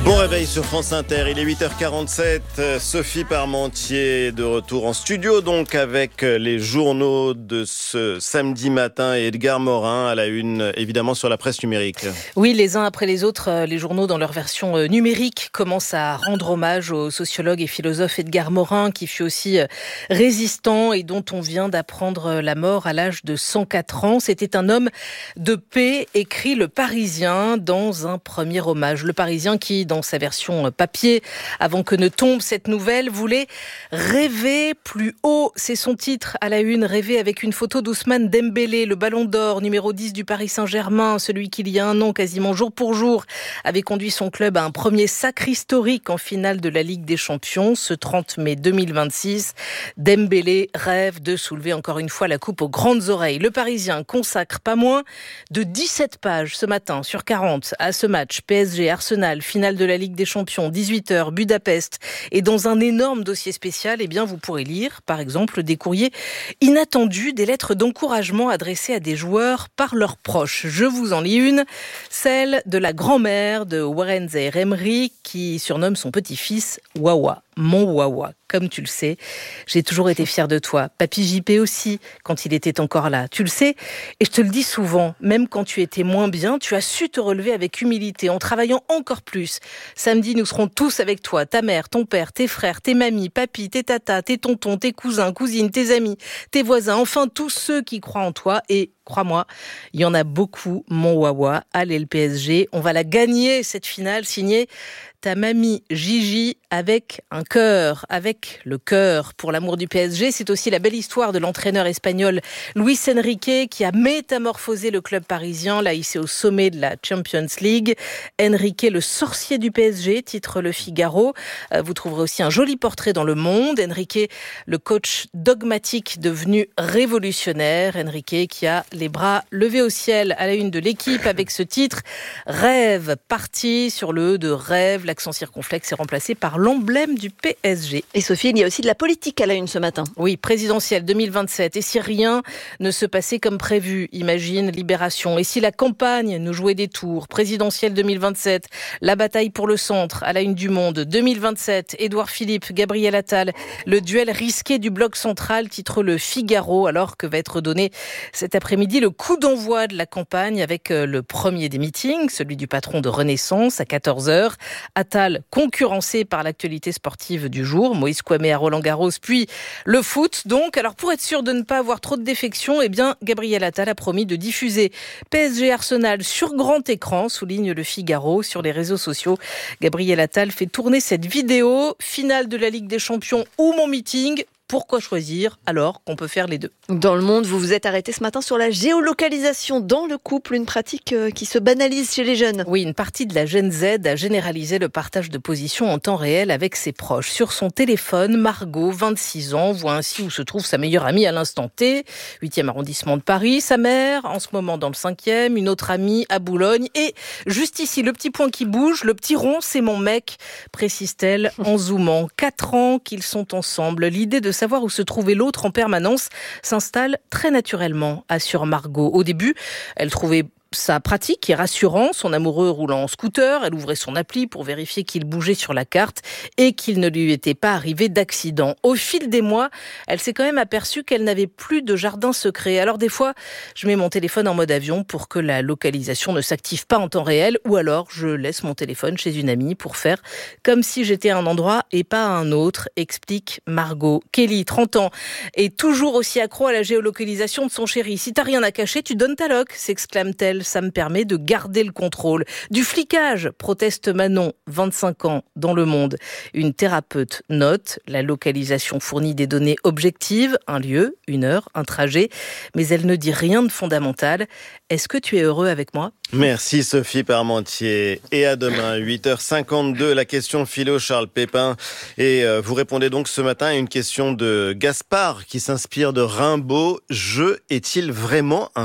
Bon réveil sur France Inter, il est 8h47, Sophie Parmentier de retour en studio donc avec les journaux de ce samedi matin et Edgar Morin à la une évidemment sur la presse numérique. Oui, les uns après les autres, les journaux dans leur version numérique commencent à rendre hommage au sociologue et philosophe Edgar Morin qui fut aussi résistant et dont on vient d'apprendre la mort à l'âge de 104 ans. C'était un homme de paix, écrit Le Parisien dans un premier hommage. Le Parisien qui, dans sa version papier, avant que ne tombe cette nouvelle, voulait rêver plus haut. C'est son titre à la une, rêver avec une photo d'Ousmane Dembélé, le ballon d'or, numéro 10 du Paris Saint-Germain, celui qui il y a un an, quasiment jour pour jour, avait conduit son club à un premier sacre historique en finale de la Ligue des Champions. Ce 30 mai 2026, Dembélé rêve de soulever encore une fois la coupe aux grandes oreilles. Le Parisien consacre pas moins de 17 pages ce matin sur 40 à ce match PSG-Arsenal, finale de la Ligue des Champions, 18h, Budapest. Et dans un énorme dossier spécial, eh bien, vous pourrez lire, par exemple, des courriers inattendus, des lettres d'encouragement adressées à des joueurs par leurs proches. Je vous en lis une, celle de la grand-mère de Warren Zaïre-Emery qui surnomme son petit-fils Wawa. Mon Wawa, comme tu le sais, j'ai toujours été fière de toi. Papy JP aussi, quand il était encore là. Tu le sais, et je te le dis souvent, même quand tu étais moins bien, tu as su te relever avec humilité, en travaillant encore plus. Samedi, nous serons tous avec toi, ta mère, ton père, tes frères, tes mamies, papy, tes tatas, tes tontons, tes cousins, cousines, tes amis, tes voisins, enfin tous ceux qui croient en toi. Et crois-moi, il y en a beaucoup, mon Wawa. Allez, le PSG, on va la gagner, cette finale, signée ta mamie Gigi avec un cœur, avec le cœur pour l'amour du PSG. C'est aussi la belle histoire de l'entraîneur espagnol Luis Enrique qui a métamorphosé le club parisien, là hissé au sommet de la Champions League. Enrique, le sorcier du PSG, titre Le Figaro. Vous trouverez aussi un joli portrait dans Le Monde. Enrique, le coach dogmatique devenu révolutionnaire. Enrique qui a les bras levés au ciel à la une de l'équipe avec ce titre. Rêve, parti sur le E de rêve. L'accent circonflexe est remplacé par l'emblème du PSG. Et Sophie, il y a aussi de la politique à la une ce matin. Oui, présidentielle 2027. Et si rien ne se passait comme prévu, imagine Libération. Et si la campagne nous jouait des tours, présidentielle 2027, la bataille pour le centre à la une du Monde. 2027, Édouard Philippe, Gabriel Attal, le duel risqué du bloc central, titre Le Figaro, alors que va être donné cet après-midi le coup d'envoi de la campagne avec le premier des meetings, celui du patron de Renaissance à 14h. Attal concurrencé par l'actualité sportive du jour, Moïse Kouame à Roland-Garros, puis le foot. Donc, alors pour être sûr de ne pas avoir trop de défections, eh bien, Gabriel Attal a promis de diffuser PSG Arsenal sur grand écran, souligne Le Figaro sur les réseaux sociaux. Gabriel Attal fait tourner cette vidéo, finale de la Ligue des Champions ou mon meeting. Pourquoi choisir alors qu'on peut faire les deux ? Dans Le Monde, vous vous êtes arrêté ce matin sur la géolocalisation dans le couple, une pratique qui se banalise chez les jeunes. Oui, une partie de la Gen Z a généralisé le partage de position en temps réel avec ses proches. Sur son téléphone, Margot, 26 ans, voit ainsi où se trouve sa meilleure amie à l'instant T, 8e arrondissement de Paris, sa mère, en ce moment dans le 5e, une autre amie à Boulogne. Et juste ici, le petit point qui bouge, le petit rond, c'est mon mec, précise-t-elle en zoomant. 4 ans qu'ils sont ensemble. L'idée de savoir où se trouvait l'autre en permanence s'installe très naturellement, assure Margot. Au début, elle trouvait ça pratique et rassurant, son amoureux roulant en scooter, elle ouvrait son appli pour vérifier qu'il bougeait sur la carte et qu'il ne lui était pas arrivé d'accident. Au fil des mois, elle s'est quand même aperçue qu'elle n'avait plus de jardin secret. Alors des fois, je mets mon téléphone en mode avion pour que la localisation ne s'active pas en temps réel, ou alors je laisse mon téléphone chez une amie pour faire comme si j'étais à un endroit et pas à un autre, explique Margot. Kelly, 30 ans, est toujours aussi accro à la géolocalisation de son chéri. Si t'as rien à cacher, tu donnes ta loc, s'exclame-t-elle. Ça me permet de garder le contrôle. Du flicage, proteste Manon, 25 ans, dans Le Monde. Une thérapeute note, la localisation fournit des données objectives, un lieu, une heure, un trajet, mais elle ne dit rien de fondamental. Est-ce que tu es heureux avec moi ? Merci Sophie Parmentier. Et à demain, 8h52, la question philo Charles Pépin. Et vous répondez donc ce matin à une question de Gaspard qui s'inspire de Rimbaud. Je est-il vraiment un autre ?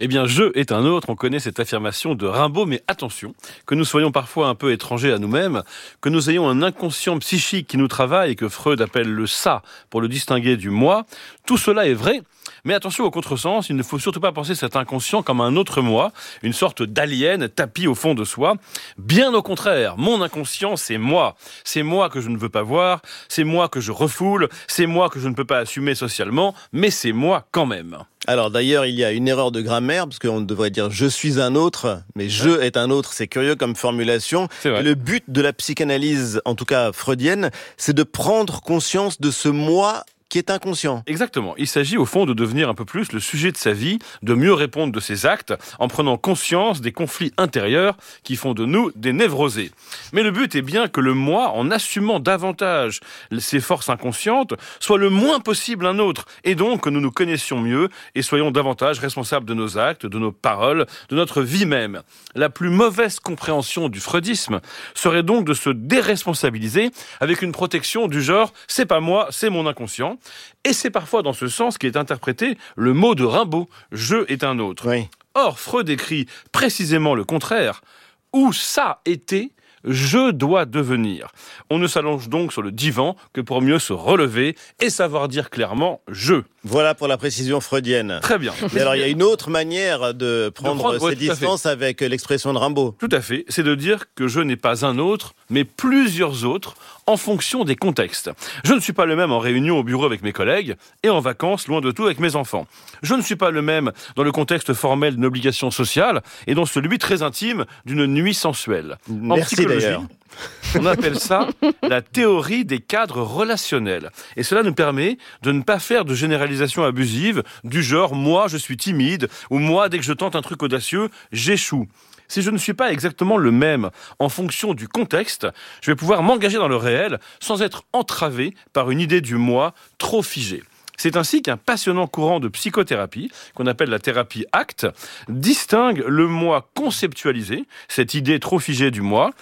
Eh bien, je est un autre, on connaît cette affirmation de Rimbaud, mais attention, que nous soyons parfois un peu étrangers à nous-mêmes, que nous ayons un inconscient psychique qui nous travaille et que Freud appelle le ça pour le distinguer du moi, tout cela est vrai. Mais attention au contresens, il ne faut surtout pas penser cet inconscient comme un autre moi, une sorte d'alien tapis au fond de soi. Bien au contraire, mon inconscient, c'est moi. C'est moi que je ne veux pas voir, c'est moi que je refoule, c'est moi que je ne peux pas assumer socialement, mais c'est moi quand même. Alors d'ailleurs, il y a une erreur de grammaire, parce qu'on devrait dire « je suis un autre », mais « je est un autre », c'est curieux comme formulation. C'est vrai. Et le but de la psychanalyse, en tout cas freudienne, c'est de prendre conscience de ce moi qui est inconscient. Exactement. Il s'agit au fond de devenir un peu plus le sujet de sa vie, de mieux répondre de ses actes, en prenant conscience des conflits intérieurs qui font de nous des névrosés. Mais le but est bien que le moi, en assumant davantage ses forces inconscientes, soit le moins possible un autre, et donc que nous nous connaissions mieux et soyons davantage responsables de nos actes, de nos paroles, de notre vie même. La plus mauvaise compréhension du freudisme serait donc de se déresponsabiliser avec une protection du genre « c'est pas moi, c'est mon inconscient ». Et c'est parfois dans ce sens qu'est interprété le mot de Rimbaud, « je est un autre ». Oui. Or, Freud écrit précisément le contraire, où ça était, je dois devenir. On ne s'allonge donc sur le divan que pour mieux se relever et savoir dire clairement « je ». Voilà pour la précision freudienne. Très bien. Mais alors, il y a une autre manière de prendre ses distances avec l'expression de Rimbaud. Tout à fait. C'est de dire que je n'ai pas un autre, mais plusieurs autres, en fonction des contextes. Je ne suis pas le même en réunion au bureau avec mes collègues et en vacances, loin de tout, avec mes enfants. Je ne suis pas le même dans le contexte formel d'une obligation sociale et dans celui très intime d'une nuit sensuelle. Merci d'ailleurs. On appelle ça la théorie des cadres relationnels. Et cela nous permet de ne pas faire de généralisation abusive du genre « moi, je suis timide » ou « moi, dès que je tente un truc audacieux, j'échoue ». Si je ne suis pas exactement le même en fonction du contexte, je vais pouvoir m'engager dans le réel sans être entravé par une idée du moi trop figée. C'est ainsi qu'un passionnant courant de psychothérapie, qu'on appelle la thérapie ACT, distingue le moi conceptualisé, cette idée trop figée du moi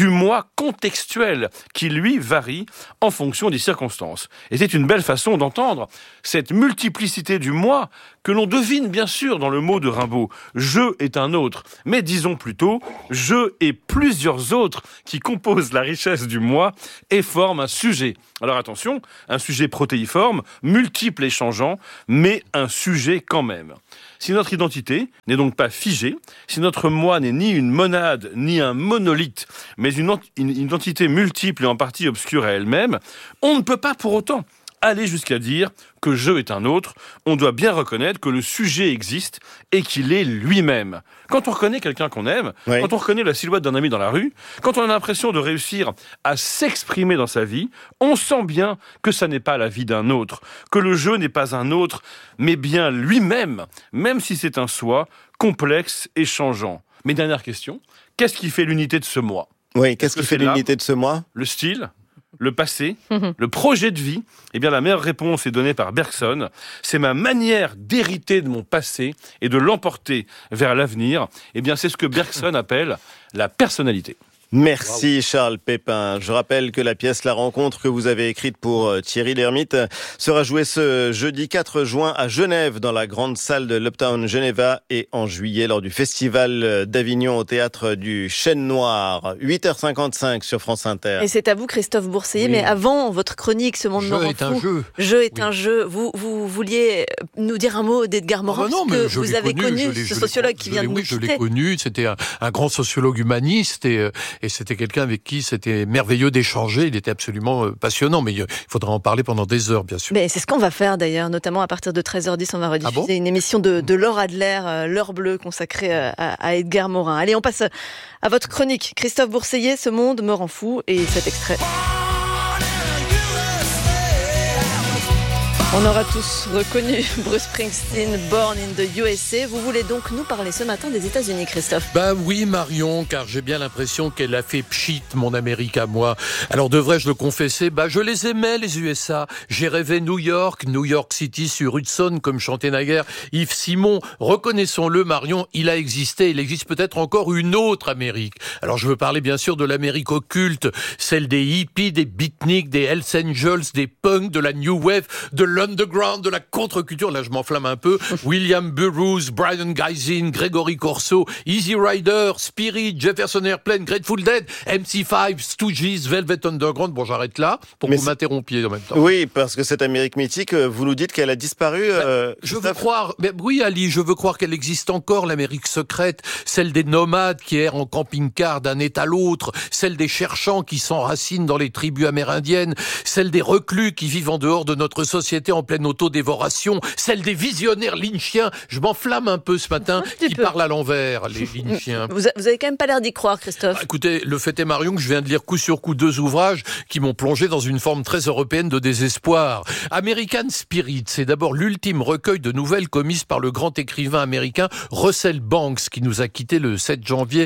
contextuel, qui lui varie en fonction des circonstances. Et c'est une belle façon d'entendre cette multiplicité du moi que l'on devine bien sûr dans le mot de Rimbaud. Je est un autre, mais disons plutôt je et plusieurs autres qui composent la richesse du moi et forment un sujet. Alors attention, un sujet protéiforme, multiple et changeant, mais un sujet quand même. Si notre identité n'est donc pas figée, si notre moi n'est ni une monade, ni un monolithe, mais une identité multiple et en partie obscure à elle-même, on ne peut pas pour autant aller jusqu'à dire que je est un autre. On doit bien reconnaître que le sujet existe et qu'il est lui-même. Quand on reconnaît quelqu'un qu'on aime, oui. Quand on reconnaît la silhouette d'un ami dans la rue, quand on a l'impression de réussir à s'exprimer dans sa vie, on sent bien que ça n'est pas la vie d'un autre, que le je n'est pas un autre, mais bien lui-même, même si c'est un soi complexe et changeant. Mais dernière question, qu'est-ce qui fait l'unité de ce moi ? Oui, qu'est-ce qui fait l'unité de ce moi ? Le style ? Le passé, le projet de vie, eh bien la meilleure réponse est donnée par Bergson. C'est ma manière d'hériter de mon passé et de l'emporter vers l'avenir. Eh bien c'est ce que Bergson appelle la personnalité. Merci Charles Pépin. Je rappelle que la pièce La Rencontre que vous avez écrite pour Thierry Lhermitte sera jouée ce jeudi 4 juin à Genève dans la grande salle de l'Uptown Geneva et en juillet lors du festival d'Avignon au théâtre du Chêne Noir. 8h55 sur France Inter. Et c'est à vous Christophe Bourseiller, Oui. mais avant votre chronique Ce monde me rend fou. Un jeu. Je est Oui. un jeu. Vous vouliez nous dire un mot d'Edgar Morin, non, mais parce que je vous l'ai avez connu je ce l'ai- sociologue qui vient de nous Oui, je l'ai quitter. connu. C'était un grand sociologue humaniste et c'était quelqu'un avec qui c'était merveilleux d'échanger. Il était absolument passionnant, mais il faudra en parler pendant des heures, bien sûr. Mais c'est ce qu'on va faire d'ailleurs, notamment à partir de 13h10, on va rediffuser une émission de Laure Adler, L'heure bleue, consacrée à Edgar Morin. Allez, on passe à votre chronique. Christophe Bourseiller, Ce monde me rend fou, et cet extrait. On aura tous reconnu Bruce Springsteen, Born in the USA. Vous voulez donc nous parler ce matin des États-Unis, Christophe? Ben oui, Marion, car j'ai bien l'impression qu'elle a fait pchit, mon Amérique à moi. Alors devrais-je le confesser? Je les aimais, les USA. J'ai rêvé New York City sur Hudson, comme chantait naguère Yves Simon. Reconnaissons-le, Marion, il a existé. Il existe peut-être encore une autre Amérique. Alors je veux parler bien sûr de l'Amérique occulte, celle des hippies, des beatniks, des Hells Angels, des punks, de la New Wave, de l'underground, de la contre-culture. Là, je m'enflamme un peu. William Burroughs, Brian Gysin, Gregory Corso, Easy Rider, Spirit, Jefferson Airplane, Grateful Dead, MC5, Stooges, Velvet Underground. Bon, j'arrête là pour que vous m'interrompiez en même temps. Oui, parce que cette Amérique mythique, vous nous dites qu'elle a disparu. Je veux croire, mais oui, Ali, je veux croire qu'elle existe encore, l'Amérique secrète, celle des nomades qui errent en camping-car d'un état à l'autre, celle des cherchants qui s'enracinent dans les tribus amérindiennes, celle des reclus qui vivent en dehors de notre société en pleine autodévoration, celle des visionnaires lynchiens. Je m'enflamme un peu ce matin, qui parlent à l'envers, les lynchiens. Vous avez quand même pas l'air d'y croire, Christophe. Écoutez, le fait est, Marion, que je viens de lire coup sur coup 2 ouvrages qui m'ont plongé dans une forme très européenne de désespoir. American Spirit, c'est d'abord l'ultime recueil de nouvelles commises par le grand écrivain américain Russell Banks, qui nous a quittés le 7 janvier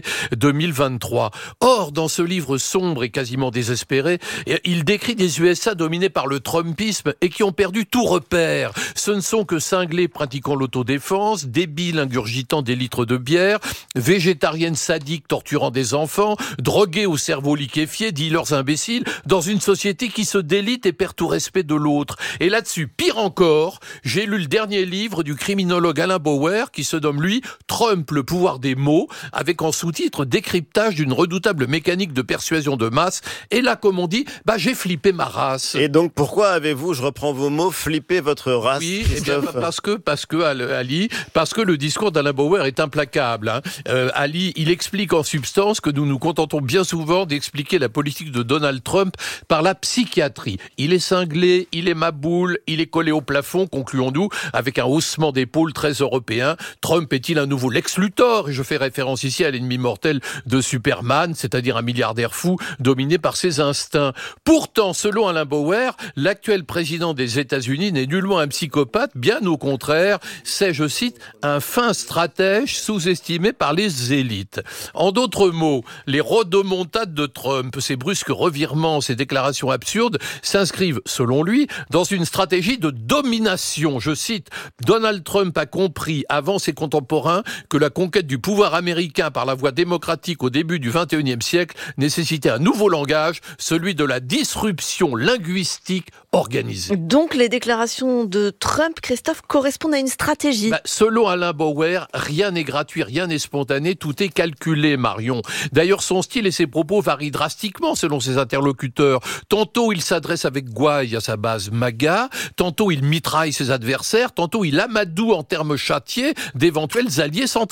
2023. Or, dans ce livre sombre et quasiment désespéré, il décrit des USA dominés par le Trumpisme et qui ont perdu tout repère. Ce ne sont que cinglés pratiquant l'autodéfense, débiles ingurgitant des litres de bière, végétariennes sadiques torturant des enfants, drogués au cerveau liquéfié, dealers imbéciles, dans une société qui se délite et perd tout respect de l'autre. Et là-dessus, pire encore, j'ai lu le dernier livre du criminologue Alain Bauer qui se nomme, lui, Trump, le pouvoir des mots, avec en sous-titre décryptage d'une redoutable mécanique de persuasion de masse. Et là, comme on dit, j'ai flippé ma race. Et donc, pourquoi avez-vous, je reprends vos mots, flippé votre race? Oui, eh bien, parce que Ali, parce que le discours d'Alain Bauer est implacable. Ali, il explique en substance que nous nous contentons bien souvent d'expliquer la politique de Donald Trump par la psychiatrie. Il est cinglé, il est maboule, il est collé au plafond, concluons-nous, avec un haussement d'épaule très européen. Trump est-il un nouveau Lex Luthor? Et je fais référence ici à l'ennemi mortel de Superman, c'est-à-dire un milliardaire fou dominé par ses instincts. Pourtant, selon Alain Bauer, l'actuel président des États-Unis n'est nullement un psychopathe, bien au contraire, c'est, je cite, un fin stratège sous-estimé par les élites. En d'autres mots, les rodomontades de Trump, ses brusques revirements, ses déclarations absurdes, s'inscrivent, selon lui, dans une stratégie de domination. Je cite, Donald Trump a compris, avant ses contemporains, que la conquête du pouvoir américain par la voie démocratique au début du XXIe siècle nécessitait un nouveau langage, celui de la disruption linguistique organisée. Donc les déclarations de Trump, Christophe, correspondent à une stratégie. Selon Alain Bauer, rien n'est gratuit, rien n'est spontané, tout est calculé, Marion. D'ailleurs, son style et ses propos varient drastiquement selon ses interlocuteurs. Tantôt, il s'adresse avec gouaille à sa base MAGA, tantôt il mitraille ses adversaires, tantôt il amadoue en termes châtiés d'éventuels alliés centristes.